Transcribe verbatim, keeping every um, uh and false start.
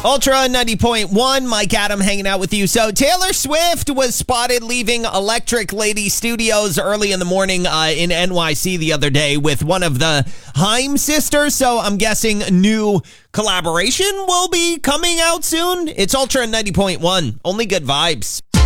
Ultra ninety point one, Mike Adam hanging out with you. So Taylor Swift was spotted leaving Electric Lady Studios early in the morning uh, in N Y C the other day with one of the Haim sisters. So I'm guessing new collaboration will be coming out soon. It's Ultra ninety point one. Only good vibes.